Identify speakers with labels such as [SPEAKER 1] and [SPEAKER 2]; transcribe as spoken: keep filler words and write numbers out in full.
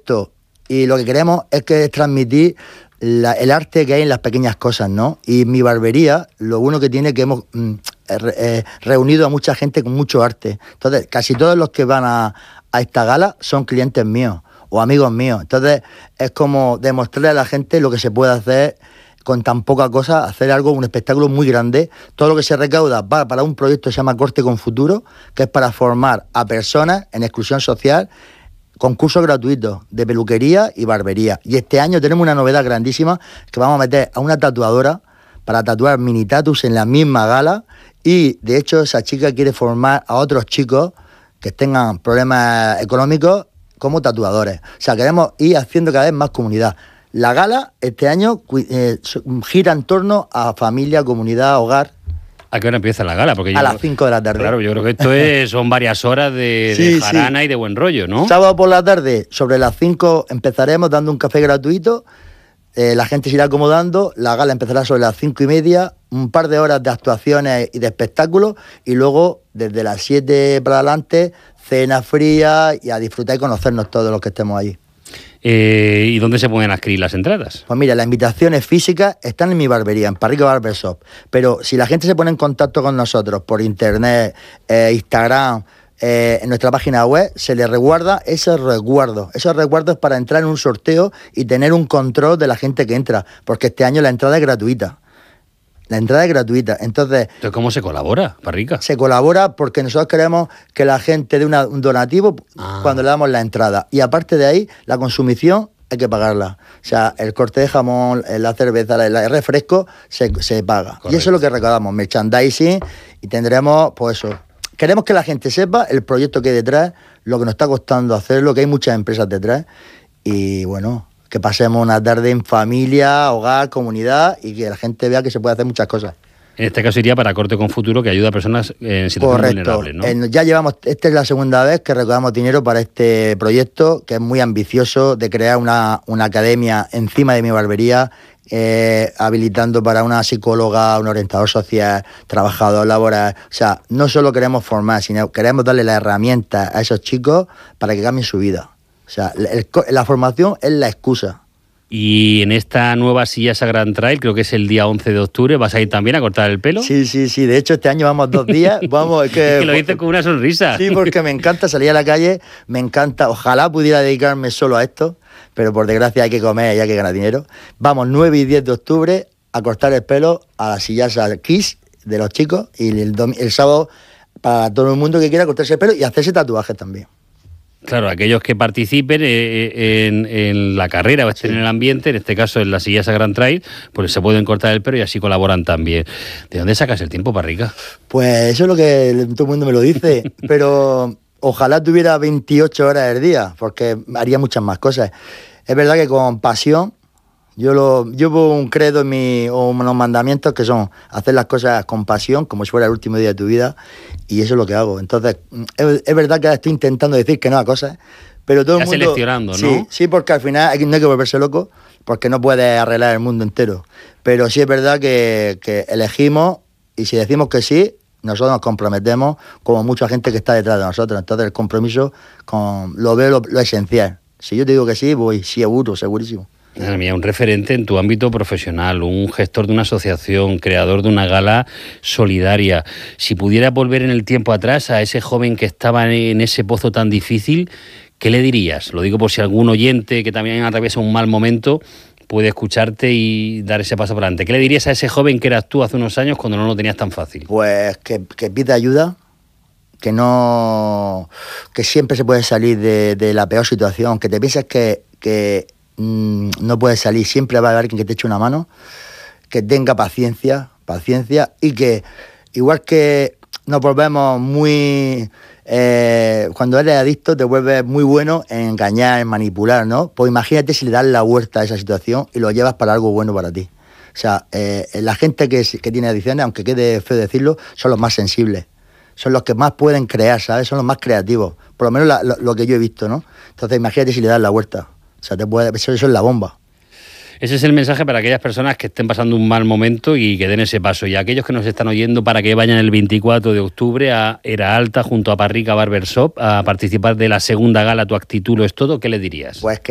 [SPEAKER 1] proyecto y lo que queremos es que es transmitir la, el arte que hay en las pequeñas cosas, ¿no? Y mi barbería, lo bueno que tiene es que hemos mm, eh, reunido a mucha gente con mucho arte. Entonces, casi todos los que van a, a esta gala son clientes míos o amigos míos. Entonces, es como demostrarle a la gente lo que se puede hacer con tan poca cosa, hacer algo, un espectáculo muy grande. Todo lo que se recauda va para un proyecto que se llama Corte con Futuro, que es para formar a personas en exclusión social, concursos gratuitos de peluquería y barbería. Y este año tenemos una novedad grandísima, que vamos a meter a una tatuadora para tatuar mini tatus en la misma gala, y de hecho esa chica quiere formar a otros chicos que tengan problemas económicos como tatuadores. O sea, queremos ir haciendo cada vez más comunidad. La gala este año eh, gira en torno a familia, comunidad, hogar.
[SPEAKER 2] ¿A qué hora empieza la gala? Porque
[SPEAKER 1] a
[SPEAKER 2] yo,
[SPEAKER 1] las cinco de la tarde.
[SPEAKER 2] Claro, yo creo que esto es, son varias horas de,
[SPEAKER 1] sí,
[SPEAKER 2] de jarana
[SPEAKER 1] sí.
[SPEAKER 2] y de buen rollo, ¿no?
[SPEAKER 1] Sábado por la tarde, sobre las cinco, empezaremos dando un café gratuito. Eh, la gente se irá acomodando. La gala empezará sobre las cinco y media. Un par de horas de actuaciones y de espectáculos. Y luego, desde las siete para adelante, cena fría y a disfrutar y conocernos todos los que estemos allí.
[SPEAKER 2] Eh, ¿Y dónde se pueden adquirir las entradas?
[SPEAKER 1] Pues mira, las invitaciones físicas están en mi barbería, en Parrico Barber Shop. Pero si la gente se pone en contacto con nosotros por internet, eh, Instagram, eh, en nuestra página web, se les reguarda ese resguardo. Esos resguardos para entrar en un sorteo y tener un control de la gente que entra. Porque este año la entrada es gratuita. La entrada es gratuita. Entonces,
[SPEAKER 2] Entonces, ¿cómo se colabora, Parrica?
[SPEAKER 1] Se colabora porque nosotros queremos que la gente dé una, un donativo ah. cuando le damos la entrada. Y aparte de ahí, la consumición hay que pagarla. O sea, el corte de jamón, la cerveza, el refresco, se, se paga. Correcto. Y eso es lo que recaudamos, merchandising, y tendremos, pues eso. Queremos que la gente sepa el proyecto que hay detrás, lo que nos está costando hacerlo, que hay muchas empresas detrás. Y bueno, que pasemos una tarde en familia, hogar, comunidad, y que la gente vea que se puede hacer muchas cosas.
[SPEAKER 2] En este caso iría para Corte con Futuro, que ayuda a personas en situación
[SPEAKER 1] Correcto.
[SPEAKER 2] vulnerable, ¿no?
[SPEAKER 1] En, ya llevamos, esta es la segunda vez que recaudamos dinero para este proyecto, que es muy ambicioso, de crear una, una academia encima de mi barbería, eh, habilitando para una psicóloga, un orientador social, trabajador laboral. O sea, no solo queremos formar, sino queremos darle las herramientas a esos chicos para que cambien su vida. O sea, el, la formación es la excusa.
[SPEAKER 2] Y en esta nueva Sillasa Grand Trail, creo que es el día once de octubre, ¿vas a ir también a cortar el pelo?
[SPEAKER 1] Sí, sí, sí. De hecho, este año vamos dos días. Vamos, es que,
[SPEAKER 2] es que lo dices con una sonrisa.
[SPEAKER 1] Sí, porque me encanta salir a la calle, me encanta. Ojalá pudiera dedicarme solo a esto, pero por desgracia hay que comer y hay que ganar dinero. Vamos, nueve y diez de octubre a cortar el pelo a la Sillasa Kiss de los chicos, y el, el sábado para todo el mundo que quiera cortarse el pelo y hacerse tatuajes también.
[SPEAKER 2] Claro, aquellos que participen eh, en, en la carrera o estén sí. en el ambiente, en este caso en la Sillasa Grand Trail, pues se pueden cortar el pelo y así colaboran también. ¿De dónde sacas el tiempo, Parrica?
[SPEAKER 1] Pues eso es lo que todo el mundo me lo dice, pero ojalá tuviera veintiocho horas al día, porque haría muchas más cosas. Es verdad que con pasión, yo lo llevo un credo en mi, o unos mandamientos que son hacer las cosas con pasión, como si fuera el último día de tu vida, y eso es lo que hago. Entonces, es, es verdad que estoy intentando decir que no a cosas, pero todo
[SPEAKER 2] ya
[SPEAKER 1] el mundo...
[SPEAKER 2] seleccionando, ¿no?
[SPEAKER 1] Sí, sí, porque al final hay, no hay que volverse loco, porque no puedes arreglar el mundo entero. Pero sí es verdad que, que elegimos, y si decimos que sí, nosotros nos comprometemos, como mucha gente que está detrás de nosotros. Entonces el compromiso con, lo veo lo, lo esencial. Si yo te digo que sí, voy seguro, segurísimo.
[SPEAKER 2] Madre mía, un referente en tu ámbito profesional, un gestor de una asociación, creador de una gala solidaria. Si pudieras volver en el tiempo atrás a ese joven que estaba en ese pozo tan difícil, ¿qué le dirías? Lo digo por si algún oyente que también atraviesa un mal momento puede escucharte y dar ese paso para adelante. ¿Qué le dirías a ese joven que eras tú hace unos años cuando no lo tenías tan fácil?
[SPEAKER 1] Pues que, que pida ayuda, que no, que siempre se puede salir de, de la peor situación, que te pienses que, que no puedes salir, siempre va a haber alguien que te eche una mano, que tenga paciencia, paciencia, y que igual que nos volvemos muy, eh, cuando eres adicto te vuelves muy bueno en engañar, en manipular, ¿no? Pues imagínate si le das la vuelta a esa situación y lo llevas para algo bueno para ti. O sea, eh, la gente que, que tiene adicciones, aunque quede feo decirlo, son los más sensibles, son los que más pueden crear, ¿sabes? Son los más creativos, por lo menos la, lo, lo que yo he visto, ¿no? Entonces imagínate si le das la vuelta. O sea, te puede, eso, eso es la bomba.
[SPEAKER 2] Ese es el mensaje para aquellas personas que estén pasando un mal momento y que den ese paso. Y a aquellos que nos están oyendo para que vayan el veinticuatro de octubre a Era Alta junto a Parrica Barber Shop a participar de la segunda gala Tu Actitud Lo Es Todo, ¿qué les dirías?
[SPEAKER 1] Pues que